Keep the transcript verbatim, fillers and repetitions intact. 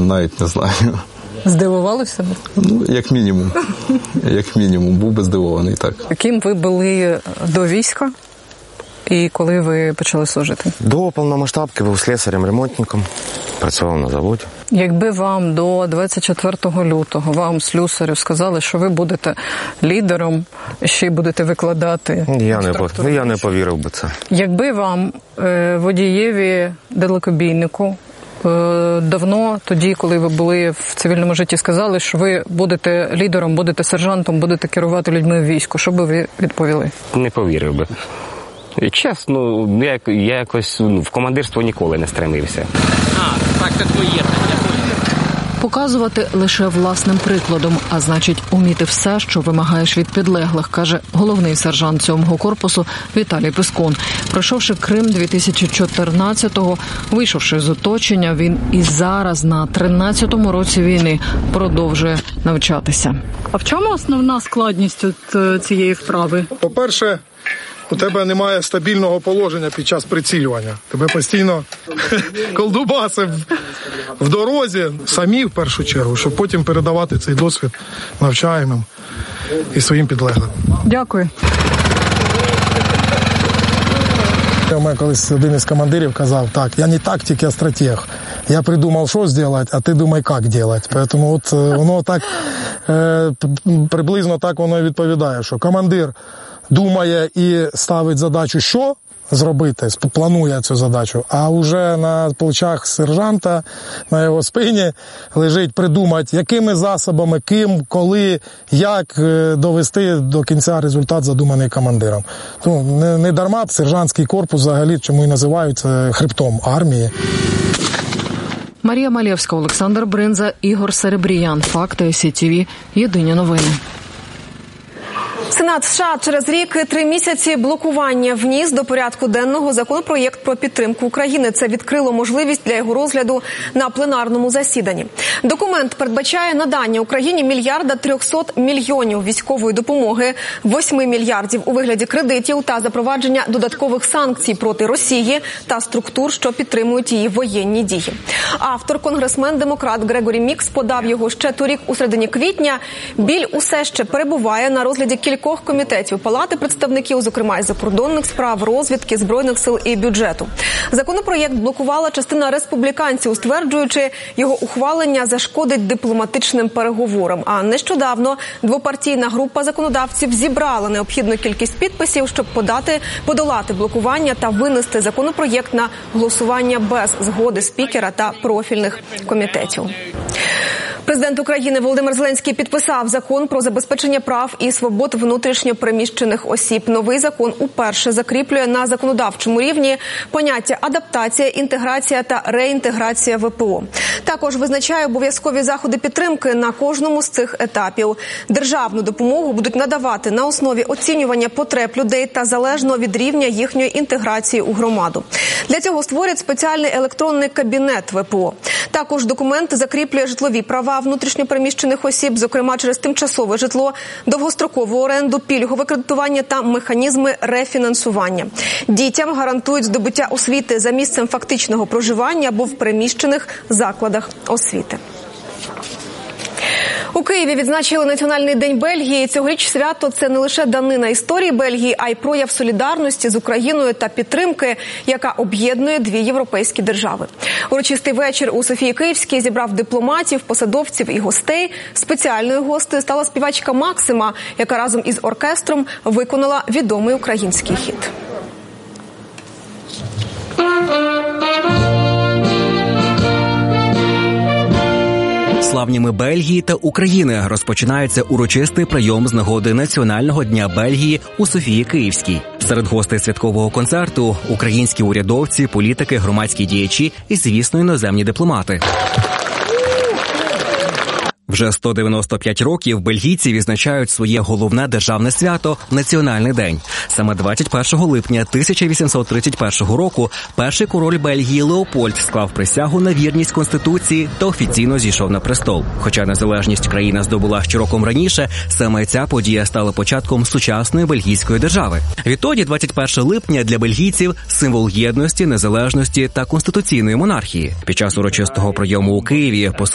навіть не знаю. Здивувалися? Ну, як мінімум. Як мінімум, був би здивований, так. Ким ви були до війська і коли ви почали служити? До повномасштабки був слесарем-ремонтником, працював на заводі. Якби вам до двадцять четвертого лютого, вам, слюсарю, сказали, що ви будете лідером, ще й будете викладати... Я не, по... я не повірив би це. Якби вам, водієві, далекобійнику, давно, тоді, коли ви були в цивільному житті, сказали, що ви будете лідером, будете сержантом, будете керувати людьми в війську, що би ви відповіли? Не повірив би. Чесно, я, я якось ну, в командирство ніколи не стремився. А, так, це твоє. Показувати лише власним прикладом, а значить уміти все, що вимагаєш від підлеглих, каже головний сержант сьомого корпусу Віталій Пискун. Пройшовши Крим дві тисячі чотирнадцятого, вийшовши з оточення, він і зараз на тринадцятому році війни продовжує навчатися. А в чому основна складність от цієї вправи? По-перше, у тебе немає стабільного положення під час прицілювання. Тебе постійно колдубаси в дорозі, самі в першу чергу, щоб потім передавати цей досвід навчаємим і своїм підлеглим. Дякую. У мене колись один із командирів казав, так, я не тактик, я стратег. Я придумав, що зробити, а ти думай, як робити. Тому от воно так, приблизно так воно і відповідає, що командир думає і ставить задачу, що зробити, планує цю задачу, а вже на плечах сержанта, на його спині лежить придумати, якими засобами, ким, коли, як довести до кінця результат, задуманий командиром. Ну, не, не дарма сержантський корпус взагалі, чому і називають хребтом армії. Марія Малєвська, Олександр Бринза, Ігор Серебріян. Факти Сі Ті Ві. Єдині новини. Сенат США через рік і три місяці блокування вніс до порядку денного законопроєкт про підтримку України. Це відкрило можливість для його розгляду на пленарному засіданні. Документ передбачає надання Україні мільярда трьохсот мільйонів військової допомоги, восьми мільярдів у вигляді кредитів та запровадження додаткових санкцій проти Росії та структур, що підтримують її воєнні дії. Автор, конгресмен-демократ Грегорі Мікс, подав його ще торік у середині квітня. Біль усе ще перебуває на розгляді кількох комітетів Палати представників, зокрема із закордонних справ, розвідки, збройних сил і бюджету. Законопроєкт блокувала частина республіканців, стверджуючи, його ухвалення зашкодить дипломатичним переговорам. А нещодавно двопартійна група законодавців зібрала необхідну кількість підписів, щоб подати, подолати блокування та винести законопроєкт на голосування без згоди спікера та профільних комітетів. Президент України Володимир Зеленський підписав закон про забезпечення прав і свобод внутрішньо переміщених осіб. Новий закон уперше закріплює на законодавчому рівні поняття адаптація, інтеграція та реінтеграція В П О. Також визначає обов'язкові заходи підтримки на кожному з цих етапів. Державну допомогу будуть надавати на основі оцінювання потреб людей та залежно від рівня їхньої інтеграції у громаду. Для цього створять спеціальний електронний кабінет В П О. Також документ закріплює житлові права внутрішньопереміщених осіб, зокрема через тимчасове житло, довгострокову оренду, пільгове кредитування та механізми рефінансування. Дітям гарантують здобуття освіти за місцем фактичного проживання або в переміщених закладах освіти. У Києві відзначили Національний день Бельгії. Цьогоріч свято – це не лише данина історії Бельгії, а й прояв солідарності з Україною та підтримки, яка об'єднує дві європейські держави. Урочистий вечір у Софії Київській зібрав дипломатів, посадовців і гостей. Спеціальною гостею стала співачка Максима, яка разом із оркестром виконала відомий український хіт. Славніми Бельгії та України розпочинається урочистий прийом з нагоди Національного дня Бельгії у Софії Київській. Серед гостей святкового концерту – українські урядовці, політики, громадські діячі і, звісно, іноземні дипломати. Вже сто дев'яносто п'ять років бельгійці відзначають своє головне державне свято – Національний день. Саме двадцять першого липня тисяча вісімсот тридцять першого року перший король Бельгії Леопольд склав присягу на вірність Конституції та офіційно зійшов на престол. Хоча незалежність країна здобула ще роком раніше, саме ця подія стала початком сучасної бельгійської держави. Відтоді двадцять першого липня для бельгійців – символ єдності, незалежності та конституційної монархії. Під час урочистого прийому у Києві